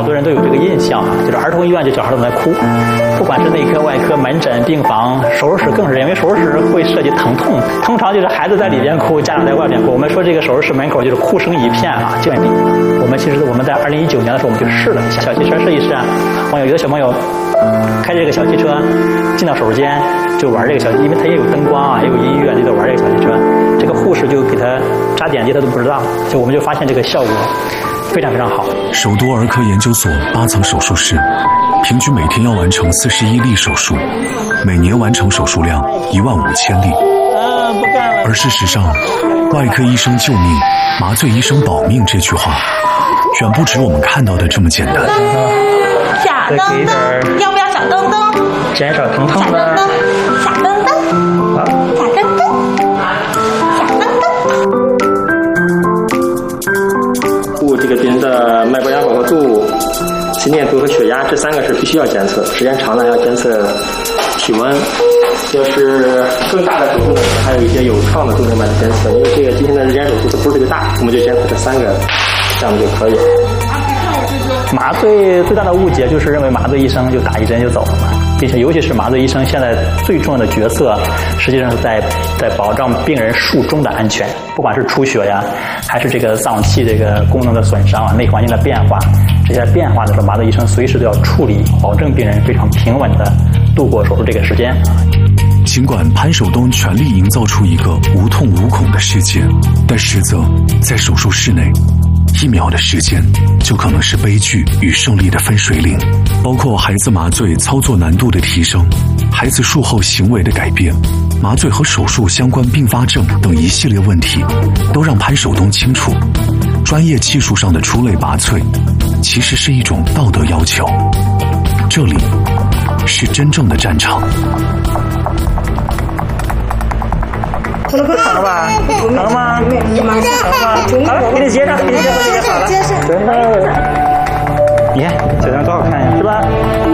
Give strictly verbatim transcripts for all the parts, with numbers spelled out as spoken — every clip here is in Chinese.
多人都有这个印象啊，就是儿童医院就小孩都在哭，不管是内科、外科、门诊、病房、手术室更是，因为手术室会涉及疼痛，通常就是孩子在里边哭，家长在外边哭。我们说这个手术室门口就是哭声一片啊，就我们其实我们在二零一九年的时候，我们就试了一下小汽车试一试啊，网友有的小朋友开着这个小汽车进到手术间就玩这个小，因为它也有灯光啊，也有音乐，就在玩这个小汽车。这个护士就给他扎点滴，他都不知道，就我们就发现这个效果非常非常好。 首都儿科研究所八层手术室，平均每天要完成四十一例手术，每年完成手术量一万五千例。而事实上，外科医生救命，麻醉医生保命这句话，远不止我们看到的这么简单。 小灯灯，要不要小灯灯？ 减少疼痛的。 小灯灯，小灯灯，小灯灯，小灯灯。 护这个病人的脉搏、氧饱和度、心电图和血压，这三个是必须要监测，时间长了要监测体温。要是更大的手术呢，还有一些有创的动脉的监测，因为这个今天的日间手术它不是特别大，我们就监测这三个项目就可以了。 麻醉最大的误解就是认为麻醉医生就打一针就走了嘛，并且尤其是麻醉医生现在最重要的角色，实际上是在在保障病人术中的安全，不管是出血呀，还是这个脏器这个功能的损伤啊，内环境的变化，这些变化的时候，麻醉医生随时都要处理，保证病人非常平稳的度过手术这个时间。 尽管潘守东全力营造出一个无痛无恐的世界，但实则在手术室内，一秒的时间就可能是悲剧与胜利的分水岭。包括孩子麻醉操作难度的提升，孩子术后行为的改变，麻醉和手术相关并发症等一系列问题，都让潘守东清楚，专业技术上的出类拔萃其实是一种道德要求。这里是真正的战场。 疼不疼了吧？疼了吗？疼吗？好，给你接上，给你接上，接好了。真的，你看小灯多好看呀，是吧？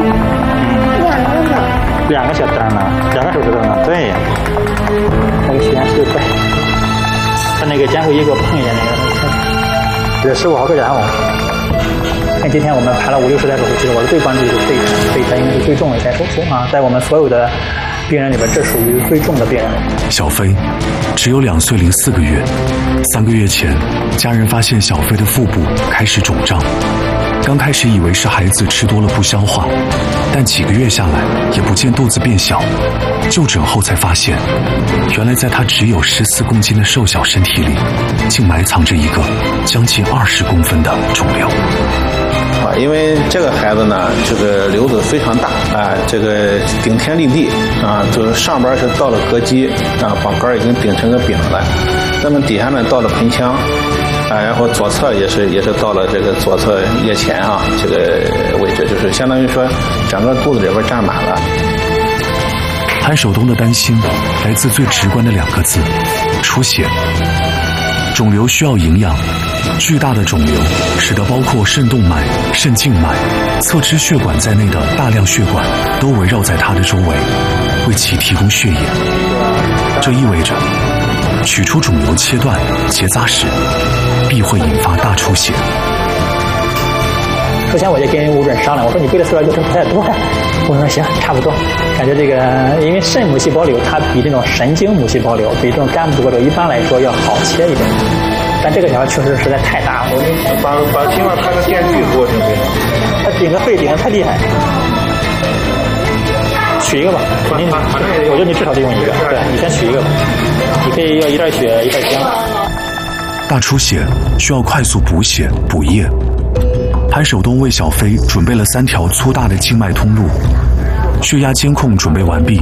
嗯，两个小灯呢，两个手指头呢，对呀。那个实验室对，他那个监护仪给我碰一下那个，这十五号会诊我。看今天我们排了五六十台手术，其实我是最关注的是肺诊，肺诊应该是最重的一台手术啊，在我们所有的病人里边，这属于最重的病人。 小飞只有两岁零四个月，三个月前，家人发现小飞的腹部开始肿胀。刚开始以为是孩子吃多了不消化，但几个月下来也不见肚子变小。就诊后才发现，原来在他只有十四公斤的瘦小身体里，竟埋藏着一个将近二十公分的肿瘤。 啊，因为这个孩子呢，这个瘤子非常大啊，这个顶天立地啊，就是上边是到了膈肌啊，膀胱已经顶成个饼了，那么底下呢到了盆腔啊，然后左侧也是也是到了这个左侧腋前啊这个位置，就是相当于说整个肚子里边占满了。 潘守东的担心来自最直观的两个字：出血。肿瘤需要营养，巨大的肿瘤使得包括肾动脉、肾静脉、侧支血管在内的大量血管都围绕在它的周围，为其提供血液。这意味着取出肿瘤切断结扎时，必会引发大出血。 首先我就跟吴主任商量，我说你背的塑料就不太多呀。我说行，差不多。感觉这个因为肾母细胞瘤它比这种神经母细胞瘤、比这种肝母细胞瘤一般来说要好切一点，但这个小孩确实实在太大了。 把把希望他的电锯给我准备了， 他顶个肺顶得太厉害。取一个吧，肯定，我觉得你至少得用一个。对，你先取一个吧，你可以要一袋血一袋浆。 大出血需要快速补血补液。潘守东为小飞准备了三条粗大的静脉通路，血压监控准备完毕，